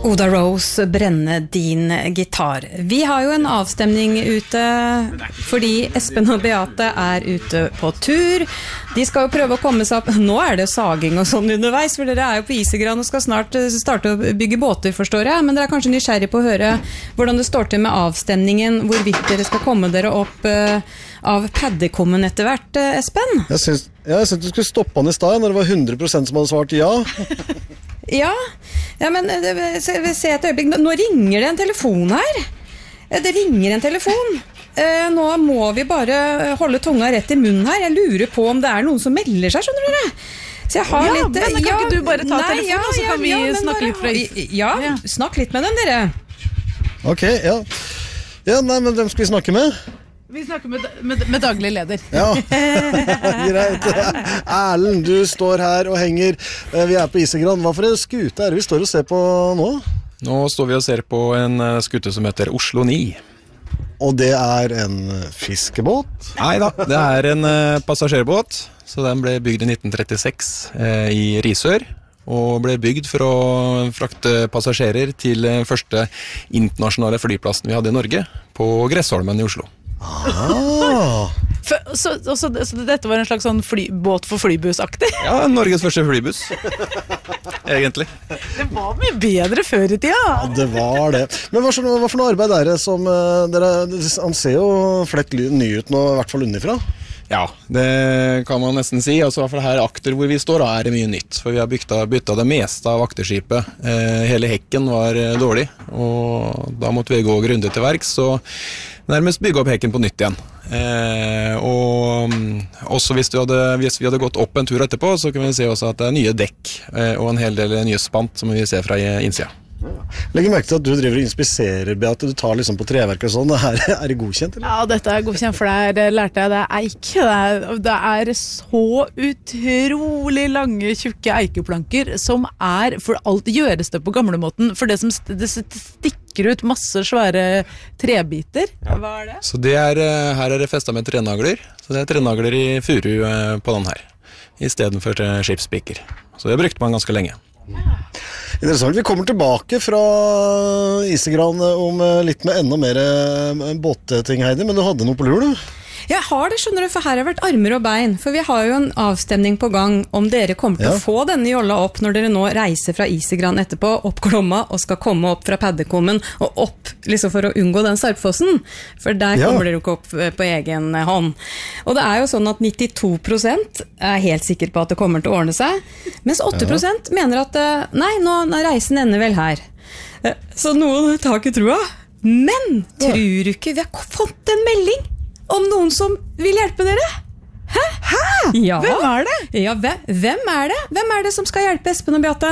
Oda Rose, brenne din gitar. Vi har jo en avstemning ute fordi Espen og Beate ute på tur. De skal jo prøve å komme seg opp. Nå det saging og sånn underveis, for dere jo på Isegran og skal snart starte å bygge båter, forstår jeg. Men dere kanskje nysgjerrig på å høre hvordan det står til med avstemningen, hvorvidt dere skal komme dere opp av paddekommen etter hvert, Espen? Jeg synes du skulle stoppe han i sted når det var 100% som hadde svart ja. Ja, men se et øyeblikk. Nå ringer det en telefon her. Det ringer en telefon. Nå må vi bare holde tunga rett i munnen her. Jeg lurer på om det noen som melder seg, skjønner dere? Så jeg har litt... men kan ikke du bare ta telefonen, og så kan vi snakke litt fra... Ja, snakk litt med dem, dere. Ok, ja. Ja, nei, men hvem skal vi snakke med? Vi snakker med daglig leder. Ja, greit. Erlend, du står her og henger. Vi på Isegran. Hva for en skute vi står og ser på nå? Nå står vi og ser på en skute som heter Oslo 9. Og det en fiskebåt? Neida, det en passasjerbåt. Så den ble bygd i 1936 i Risør. Og ble bygd for å frakte passasjerer til første internasjonale flyplassen vi hadde i Norge, på Gressholmen i Oslo. Så dette var en slags sånn båt for flybussaktig? Ja, Norges første flybuss. Egentlig. Det var mye bedre før i tida. Ja, det var det. Men hva for noe arbeid det som dere... Han ser jo flett ny ut nå, i hvert fall underfra. Ja, det kan man nesten si. Altså, for her akter hvor vi står, det mye nytt. For vi har byttet det meste av akterskipet. Hele hekken var dårlig, og da måtte vi gå grundig til verks, så nærmest bygge opp hekken på nytt igjen. Og også hvis vi hadde gått opp en tur etterpå, så kan vi se også at det nye dekk og en hel del nye spant som vi ser fra innsida. Legg merke til at du driver og inspiserer, Beate. Du tar liksom på treverk og sånn. Det godkjent, eller? Ja, dette godkjent, for det lærte jeg. Det eik. Det så utrolig lange, tjukke eikeplanker som for alt gjøres det på gamlemåten. For det som det stikker ut masse svære trebiter. Ja. Hva det? Så her det festet med trenagler. Så det trenagler i furu på den her, i stedet for skipspiker. Så det brukte man ganske lenge. Ja. Interessant. Vi kommer tilbake fra Isegran om litt med enda mer båtting, Heidi, men du hadde noe på lur, du? Jeg har det, skjønner du, for her har vært armer og bein, for vi har jo en avstemning på gang om dere kommer til å få denne jolla opp når dere nå reiser fra Isegran etterpå, opp Glomma, og skal komme opp fra paddekommen og opp liksom for å unngå den Sarpfossen, for der kommer dere ikke opp på egen hånd. Og det jo sånn at 92% helt sikker på at det kommer til å ordne seg, mens 8% mener at nei, nå reisen ender vel her. Så noen tar ikke trua. Men tror du ikke vi har fått en melding om noen som vil hjelpe dere? Hæ? Ja. Hvem det? Ja, hvem det? Hvem det som skal hjelpe Espen og Beate?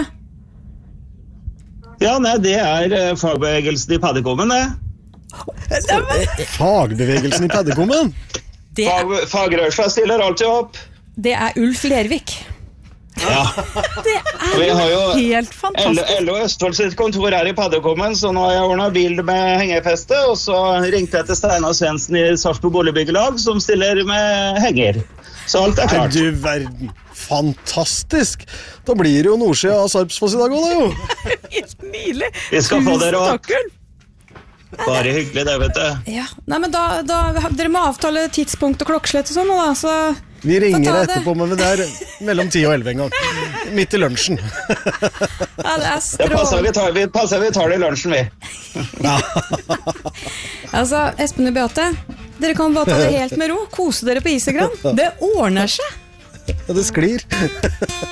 Ja, nei, det fagbevegelsen i paddekommen, det. Fagbevegelsen i paddekommen? Fagrørsa stiller alltid opp. Det Ulf Lervik. Ja. Det vi har jo helt fantastisk. LO Østfold sitt kontor i paddekommen, så nå har jeg ordnet bil med hengefeste, og så ringte jeg til Steinar Svendsen i Sarpsborg Boligbyggelag, som stiller med henger. Så alt klart. Du verden, fantastisk! Da blir det jo nordsida av Sarpsfoss i dag også, da jo. Helt nydelig. Vi skal få dere opp. Bare hyggelig det, vet du. Ja, nei, men da dere må avtale tidspunkt og klokkeslett og sånn, da, så... Vi ringer etterpå, men det mellom 10 og 11 en gang. Midt i lunsjen. Ja, det strålende. Vi tar det i lunsjen, vi. Ja. Altså, Espen og Beate, dere kan bare ta det helt med ro. Kose dere på Isegran. Det ordner seg. Ja, det sklir.